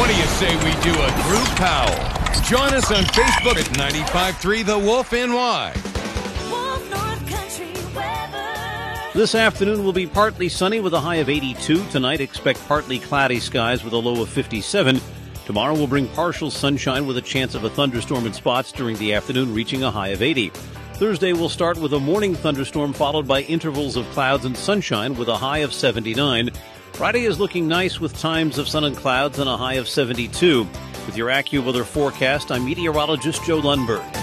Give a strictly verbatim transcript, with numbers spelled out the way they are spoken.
do you say we do a group Powell? Join us on Facebook at ninety-five point three The Wolf N Y. This afternoon will be partly sunny with a high of eighty-two. Tonight, expect partly cloudy skies with a low of fifty-seven. Tomorrow will bring partial sunshine with a chance of a thunderstorm in spots during the afternoon, reaching a high of eighty. Thursday will start with a morning thunderstorm followed by intervals of clouds and sunshine with a high of seventy-nine. Friday is looking nice with times of sun and clouds and a high of seventy-two. With your AccuWeather forecast, I'm meteorologist Joe Lundberg.